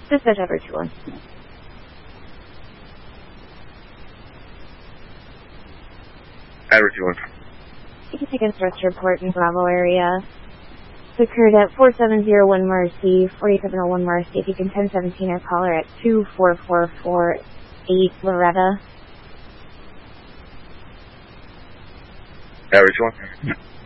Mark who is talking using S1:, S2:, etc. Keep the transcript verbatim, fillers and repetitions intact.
S1: Dispatch Average one.
S2: Average one.
S1: You can take a search report in Bravo area. It's occurred at four seven zero one Marcy, forty-seven oh one Marcy. If you can ten seventeen or caller at two four four four eight Loretta.
S2: Average one.